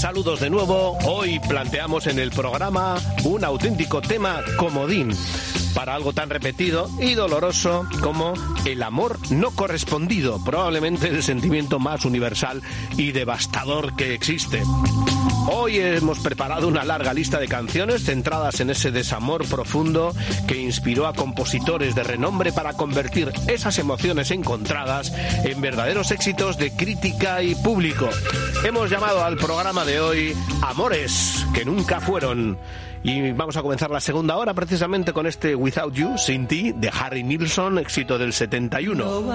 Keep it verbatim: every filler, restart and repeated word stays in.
Saludos de nuevo. Hoy planteamos en el programa un auténtico tema comodín para algo tan repetido y doloroso como el amor no correspondido, probablemente el sentimiento más universal y devastador que existe. Hoy hemos preparado una larga lista de canciones centradas en ese desamor profundo que inspiró a compositores de renombre para convertir esas emociones encontradas en verdaderos éxitos de crítica y público. Hemos llamado al programa de hoy Amores que nunca fueron. Y vamos a comenzar la segunda hora precisamente con este Without You, Sin Ti, de Harry Nilsson, éxito del setenta y uno.